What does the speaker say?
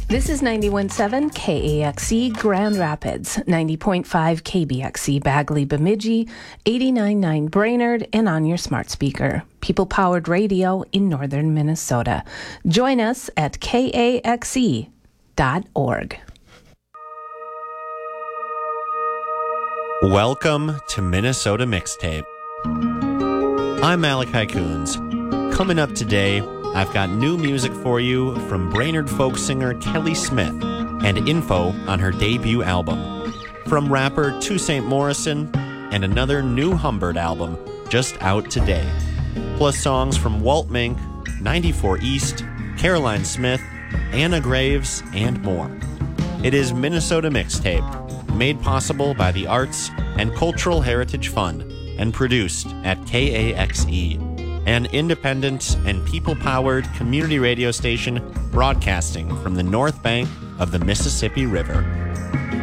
This is 91.7 KAXE Grand Rapids, 90.5 KBXE Bagley Bemidji, 89.9 Brainerd, and on your smart speaker. People-powered radio in northern Minnesota. Join us at kaxe.org. Welcome to Minnesota Mixtape. I'm Malachi Coons. Coming up today, I've got new music for you from Brainerd folk singer Kelly Smith and info on her debut album. From rapper Toussaint Morrison and another new Humbird album just out today. Plus songs from Walt Mink, 94 East, Caroline Smith, Anna Graves, and more. It is Minnesota Mixtape, made possible by the Arts and Cultural Heritage Fund and produced at KAXE, an independent and people-powered community radio station broadcasting from the north bank of the Mississippi River.